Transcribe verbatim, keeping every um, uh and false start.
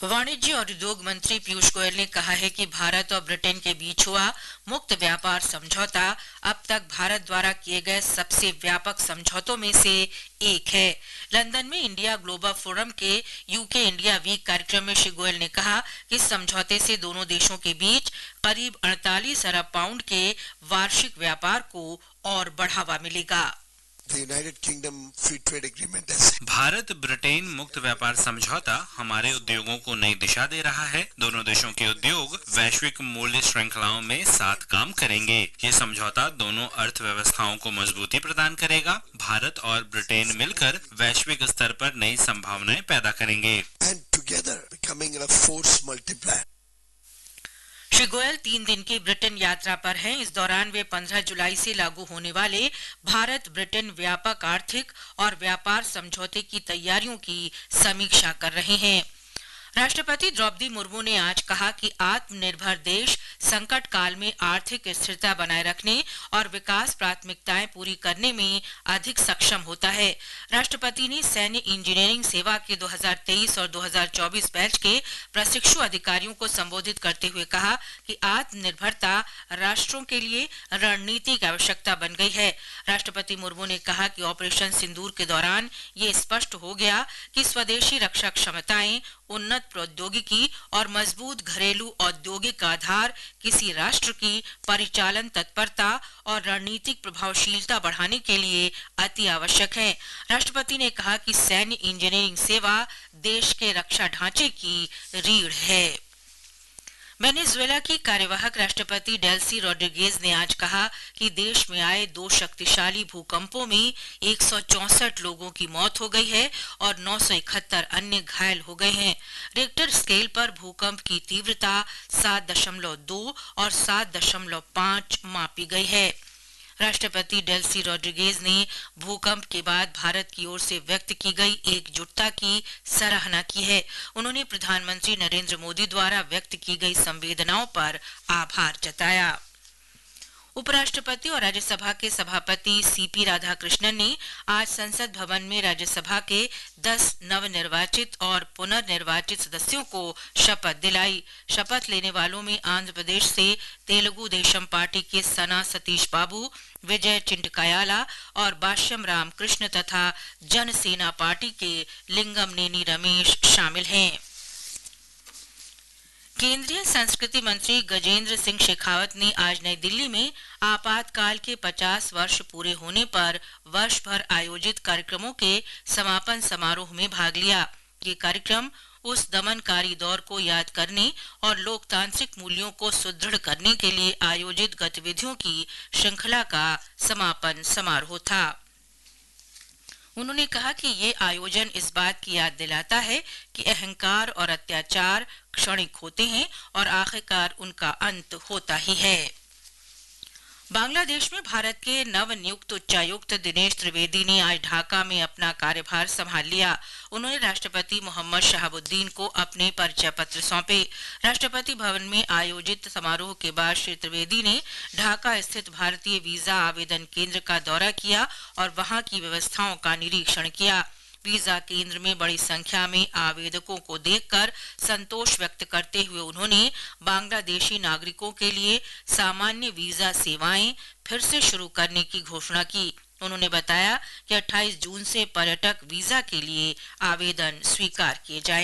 वाणिज्य और उद्योग मंत्री पीयूष गोयल ने कहा है कि भारत और ब्रिटेन के बीच हुआ मुक्त व्यापार समझौता अब तक भारत द्वारा किए गए सबसे व्यापक समझौतों में से एक है। लंदन में इंडिया ग्लोबल फोरम के यूके इंडिया वीक कार्यक्रम में श्री गोयल ने कहा कि इस समझौते से दोनों देशों के बीच करीब अड़तालीस अरब पाउंड के वार्षिक व्यापार को और बढ़ावा मिलेगा। The United Kingdom Free Trade Agreement है। भारत ब्रिटेन मुक्त व्यापार समझौता हमारे उद्योगों को नई दिशा दे रहा है। दोनों देशों के उद्योग वैश्विक मूल्य श्रृंखलाओं में साथ काम करेंगे। ये समझौता दोनों अर्थव्यवस्थाओं को मजबूती प्रदान करेगा। भारत और ब्रिटेन मिलकर वैश्विक स्तर पर नई संभावनाएं पैदा करेंगे। And together becoming a force multiplier. Shri Goyal तीन दिन की ब्रिटेन यात्रा पर हैं। इस दौरान वे पंद्रह जुलाई से लागू होने वाले भारत ब्रिटेन व्यापक आर्थिक और व्यापार समझौते की तैयारियों की समीक्षा कर रहे हैं। राष्ट्रपति द्रौपदी मुर्मू ने आज कहा कि आत्मनिर्भर देश संकट काल में आर्थिक स्थिरता बनाए रखने और विकास प्राथमिकताएं पूरी करने में अधिक सक्षम होता है। राष्ट्रपति ने सैन्य इंजीनियरिंग सेवा के दो हज़ार तेईस और दो हज़ार चौबीस बैच के प्रशिक्षु अधिकारियों को संबोधित करते हुए कहा कि आत्मनिर्भरता राष्ट्रों के लिए रणनीति की आवश्यकता बन गई है। राष्ट्रपति मुर्मू ने कहा कि ऑपरेशन सिंदूर के दौरान ये स्पष्ट हो गया कि स्वदेशी रक्षा क्षमताएं, उन्नत प्रौद्योगिकी और मजबूत घरेलू औद्योगिक आधार किसी राष्ट्र की परिचालन तत्परता और रणनीतिक प्रभावशीलता बढ़ाने के लिए अति आवश्यक है। राष्ट्रपति ने कहा कि सैन्य इंजीनियरिंग सेवा देश के रक्षा ढांचे की रीढ़ है। वेनेजुएला की कार्यवाहक राष्ट्रपति डेल्सी रोड्रिगेज ने आज कहा कि देश में आए दो शक्तिशाली भूकंपों में एक सौ चौसठ लोगों की मौत हो गई है और नौ सौ इकहत्तर अन्य घायल हो गए हैं। रिक्टर स्केल पर भूकंप की तीव्रता सात दशमलव दो और सात दशमलव पाँच मापी गई है। राष्ट्रपति डेल्सी रोड्रिगेज ने भूकंप के बाद भारत की ओर से व्यक्त की गई एकजुटता की सराहना की है। उन्होंने प्रधानमंत्री नरेंद्र मोदी द्वारा व्यक्त की गई संवेदनाओं पर आभार जताया। उपराष्ट्रपति और राज्यसभा के सभापति सीपी राधाकृष्णन ने आज संसद भवन में राज्यसभा के दस नवनिर्वाचित और पुनर्निर्वाचित सदस्यों को शपथ दिलाई। शपथ लेने वालों में आंध्र प्रदेश से तेलुगु देशम पार्टी के सना सतीश बाबू, विजय चिंटकायाला और बाश्यम राम कृष्ण तथा जनसेना पार्टी के लिंगम नेनी रमेश शामिल हैं। केंद्रीय संस्कृति मंत्री गजेंद्र सिंह शेखावत ने आज नई दिल्ली में आपातकाल के पचास वर्ष पूरे होने पर वर्ष भर आयोजित कार्यक्रमों के समापन समारोह में भाग लिया। ये कार्यक्रम उस दमनकारी दौर को याद करने और लोकतांत्रिक मूल्यों को सुदृढ़ करने के लिए आयोजित गतिविधियों की श्रृंखला का समापन समारोह था। उन्होंने कहा कि ये आयोजन इस बात की याद दिलाता है कि अहंकार और अत्याचार क्षणिक होते हैं और आखिरकार उनका अंत होता ही है। बांग्लादेश में भारत के नवनियुक्त उच्चायुक्त दिनेश त्रिवेदी ने आज ढाका में अपना कार्यभार संभाल लिया। उन्होंने राष्ट्रपति मोहम्मद शहाबुद्दीन को अपने परिचय पत्र सौंपे। राष्ट्रपति भवन में आयोजित समारोह के बाद श्री त्रिवेदी ने ढाका स्थित भारतीय वीजा आवेदन केंद्र का दौरा किया और वहां की व्यवस्थाओं का निरीक्षण किया। वीजा केंद्र में बड़ी संख्या में आवेदकों को देखकर संतोष व्यक्त करते हुए उन्होंने बांग्लादेशी नागरिकों के लिए सामान्य वीजा सेवाएं फिर से शुरू करने की घोषणा की। उन्होंने बताया कि अट्ठाईस जून से पर्यटक वीजा के लिए आवेदन स्वीकार किए जाएंगे।